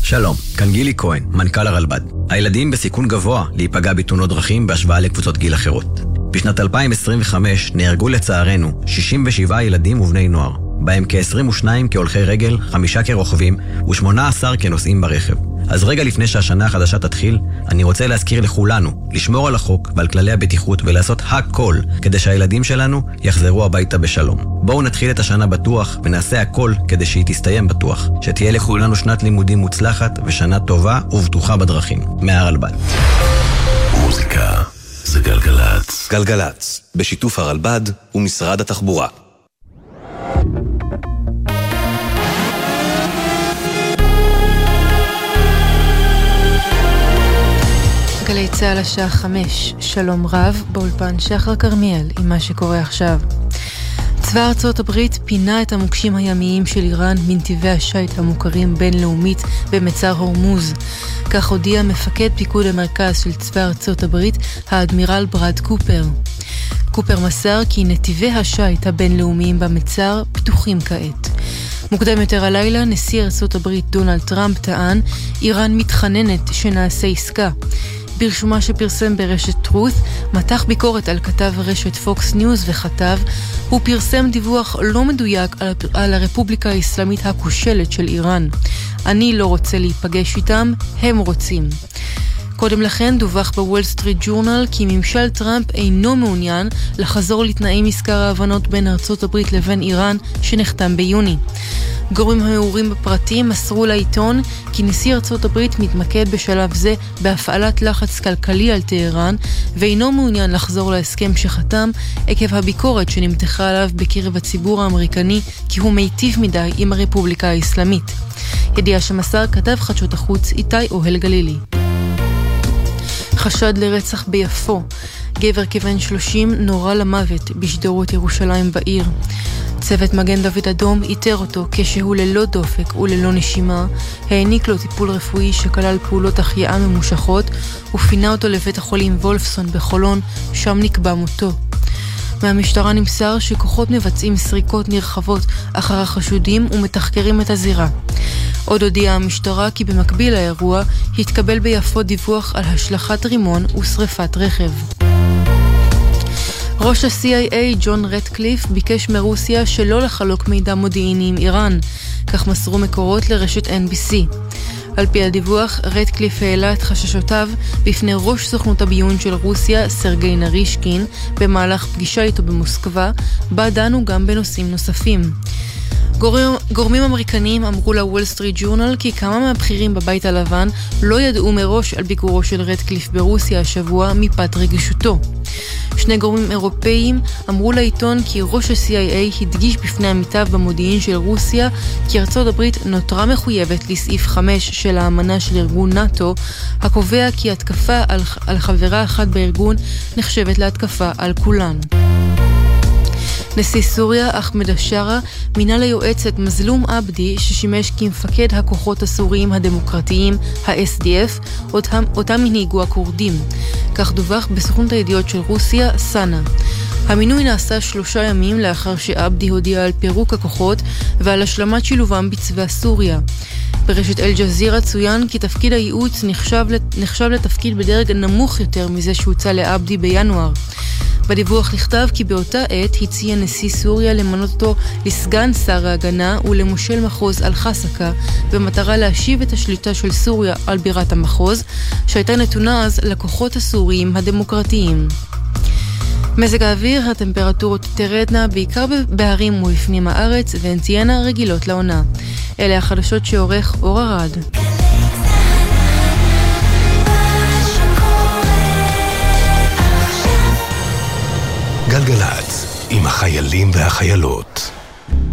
שלום, כאן גילי כהן, מנכ"ל הרלב"ד. הילדים בסיכון גבוה להיפגע בתאונות דרכים בהשוואה לקבוצות גיל אחרות. בשנת 2025 נהרגו לצערנו 67 ילדים ובני נוער, בהם כ-22 כהולכי רגל, 5 כרוכבים ו18 כנוסעים ברכב. אז רגע לפני שהשנה החדשה תתחיל, אני רוצה להזכיר לכולנו לשמור על החוק ועל כללי הבטיחות ולעשות הכל כדי שהילדים שלנו יחזרו הביתה בשלום. בואו נתחיל את השנה בטוח ונעשה הכל כדי שהיא תסתיים בטוח. שתהיה לכולנו שנת לימודים מוצלחת ושנה טובה ובטוחה בדרכים. מהרלב"ד. מוזיקה זה גלגלץ. גלגלץ, בשיתוף הרלב"ד ומשרד התחבורה. גלי צהל השעה 5, שלום רב, באולפן שחר כרמיאל עם מה שקורה עכשיו. צבא ארצות הברית פינה את המוקשים הימיים של איראן מנתיבי השיט המוכרים בינלאומית במצר הורמוז. כך הודיע מפקד פיקוד המרכז של צבא ארצות הברית, האדמירל ברד קופר. קופר מסר כי נתיבי השיט הבינלאומיים במצר פתוחים כעת. מוקדם יותר הלילה, נשיא ארצות הברית דונלד טראמפ טען, איראן מתחננת שנעשה עסקה. ברשומה שפרסם ברשת טרות, מתח ביקורת על כתב רשת פוקס ניוז וכתב, הוא פרסם דיווח לא מדויק על הרפובליקה האסלאמית הכושלת של איראן. אני לא רוצה להיפגש איתם, הם רוצים. קודם לכן דווח בוול סטריט ג'ורנל כי ממשל טראמפ אינו מעוניין לחזור לתנאי מזכר ההבנות בין ארצות הברית לבין איראן שנחתם ביוני. גורמים המעורים בפרטים מסרו לעיתון כי נשיא ארצות הברית מתמקד בשלב זה בהפעלת לחץ כלכלי על טהרן ואינו מעוניין לחזור להסכם שחתם עקב הביקורת שנמתחה עליו בקרב הציבור האמריקני כי הוא מיטיב מדי עם הרפובליקה האסלאמית. ידיעה שמסר כתב חדשות החוץ איתי אוהל גלילי. חשד לרצח ביפו. גבר כבן 30 נורה למוות בשדרות ירושלים בעיר. צוות מגן דוד אדום איתר אותו כשהוא ללא דופק וללא נשימה, העניק לו טיפול רפואי שכלל פעולות החייאה ממושכות ופינה אותו לבית החולים וולפסון בחולון, שם נקבע מותו. מהמשטרה נמסר שכוחות מבצעים סריקות נרחבות אחר החשודים ומתחקרים את הזירה. עוד הודיעה המשטרה כי במקביל לאירוע התקבל ביפו דיווח על השלכת רימון ושריפת רכב. ראש ה-CIA ג'ון רטקליף ביקש מרוסיה שלא לחלוק מידע מודיעיני עם איראן, כך מסרו מקורות לרשת NBC. על פי הדיווח, רטקליף העלה את חששותיו בפני ראש סוכנות הביון של רוסיה, סרגי נרישקין, במהלך פגישה איתו במוסקבה, בה דנו גם בנושאים נוספים. גורמים אמריקניים אמרו לוול סטריט ג'ורנל כי כמה מהבכירים בבית הלבן לא ידעו מראש על ביקורו של רטקליף ברוסיה השבוע מפאת רגישותו. שני גורמים אירופאים אמרו לעיתון כי ראש ה-CIA הדגיש בפני עמיתיו במודיעין של רוסיה כי ארצות הברית נותרה מחויבת לסעיף 5 של האמנה של ארגון נאטו, הקובע כי התקפה על חברה אחת בארגון נחשבת להתקפה על כולן. נשיא סוריה, אחמד השרה, מינה ליועצת מזלום עבדי ששימש כמפקד הכוחות הסוריים הדמוקרטיים, ה-SDF, אותם הנהיגו הכורדים. כך דווח בסוכנות הידיעות של רוסיה, סאנה. המינוי נעשה 3 ימים לאחר שעבדי הודיע על פירוק הכוחות ועל השלמת שילובם בצבא סוריה. ברשת אל-ג'זירה צוין כי תפקיד הייעוץ נחשב לתפקיד בדרג נמוך יותר מזה שהוצא לעבדי בינואר. בדיווח נכתב כי באותה עת הציע נשיא סוריה למנות אותו לסגן שר ההגנה ולמושל מחוז אל-חסקה במטרה להשיב את השליטה של סוריה על בירת המחוז שהייתה נתונה אז לכוחות הסוריים הדמוקרטיים. מזג האוויר, הטמפרטורות תרדנה בעיקר בהרים ובפנים הארץ והן תהיינה רגילות לעונה. אלה החדשות שעורך אור ארד. גלגלץ, עם החיילים והחיילות.